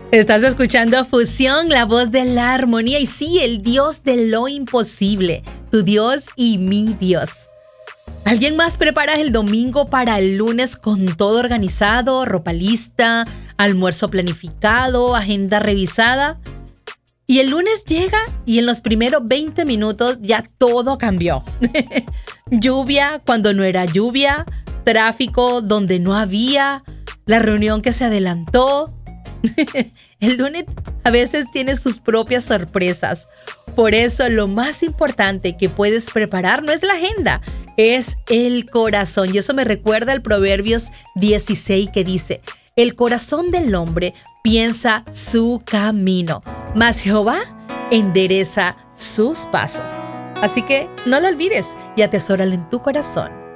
Estás escuchando Fusión, la voz de la armonía. Y sí, el Dios de lo imposible, tu Dios y mi Dios. ¿Alguien más prepara el domingo para el lunes con todo organizado, ropa lista, almuerzo planificado, agenda revisada? Y el lunes llega y en los primeros 20 minutos ya todo cambió. Lluvia cuando no era lluvia, tráfico donde no había, la reunión que se adelantó. El lunes a veces tiene sus propias sorpresas. Por eso lo más importante que puedes preparar no es la agenda, es el corazón. Y eso me recuerda al Proverbios 16 que dice: el corazón del hombre piensa su camino, mas Jehová endereza sus pasos. Así que no lo olvides y atesóralo en tu corazón.